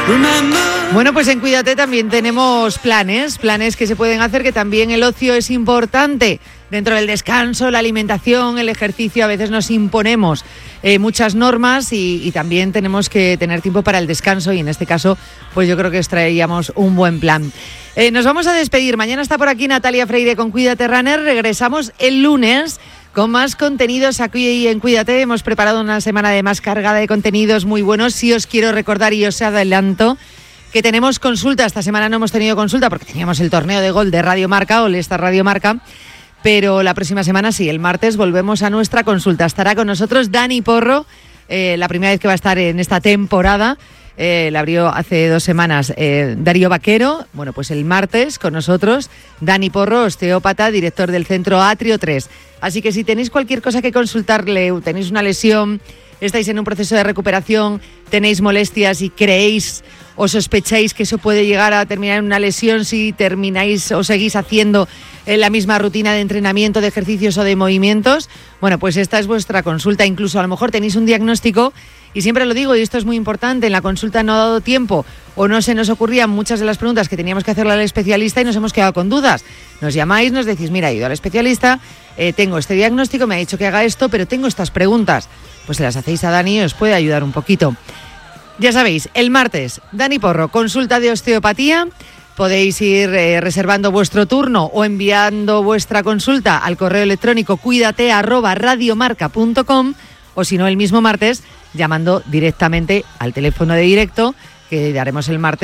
Bueno, pues en Cuídate también tenemos planes que se pueden hacer, que también el ocio es importante. Dentro del descanso, la alimentación, el ejercicio, a veces nos imponemos muchas normas y también tenemos que tener tiempo para el descanso, y en este caso, pues yo creo que os traíamos un buen plan. Nos vamos a despedir. Mañana está por aquí Natalia Freire con Cuídate Runner. Regresamos el lunes con más contenidos aquí en Cuídate. Hemos preparado una semana además cargada de contenidos muy buenos. Sí os quiero recordar y os adelanto que tenemos consulta. Esta semana no hemos tenido consulta porque teníamos el torneo de gol de Radio Marca, All Star Radio Marca, pero la próxima semana sí, el martes volvemos a nuestra consulta. Estará con nosotros Dani Porro, la primera vez que va a estar en esta temporada. La abrió hace 2 semanas Darío Vaquero. Bueno, pues el martes con nosotros Dani Porro, osteópata, director del centro Atrio 3. Así que si tenéis cualquier cosa que consultarle, tenéis una lesión, estáis en un proceso de recuperación, tenéis molestias y creéis o sospecháis que eso puede llegar a terminar en una lesión si termináis o seguís haciendo la misma rutina de entrenamiento, de ejercicios o de movimientos, bueno, pues esta es vuestra consulta. Incluso a lo mejor tenéis un diagnóstico y siempre lo digo, y esto es muy importante, en la consulta no ha dado tiempo o no se nos ocurrían muchas de las preguntas que teníamos que hacerle al especialista y nos hemos quedado con dudas. Nos llamáis, nos decís, mira, he ido al especialista, tengo este diagnóstico, me ha dicho que haga esto, pero tengo estas preguntas. Pues se las hacéis a Dani y os puede ayudar un poquito. Ya sabéis, el martes, Dani Porro, consulta de osteopatía. Podéis ir reservando vuestro turno o enviando vuestra consulta al correo electrónico cuidate@radiomarca.com, o si no, el mismo martes, llamando directamente al teléfono de directo que daremos el martes.